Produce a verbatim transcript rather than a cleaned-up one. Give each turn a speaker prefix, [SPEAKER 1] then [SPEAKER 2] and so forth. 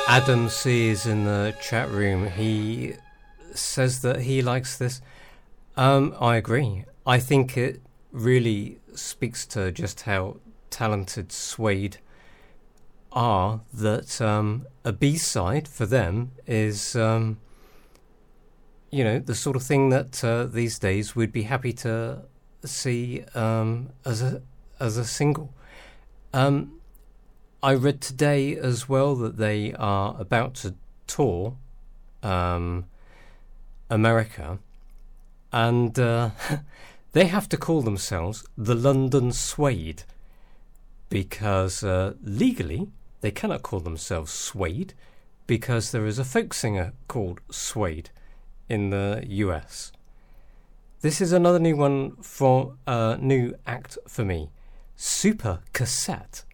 [SPEAKER 1] Adam C is in the chat room. He says that he likes this. Um, I agree. I think it really speaks to just how talented Suede are, that um, a B-side for them is, um, you know, the sort of thing that uh, these days we'd be happy to see um, as a as a single. Um, I read today as well that they are about to tour um, America, and uh, they have to call themselves the London Suede, because uh, legally they cannot call themselves Suede, because there is a folk singer called Suede in the U S. This is another new one for a uh, new act for me, Super Cassette.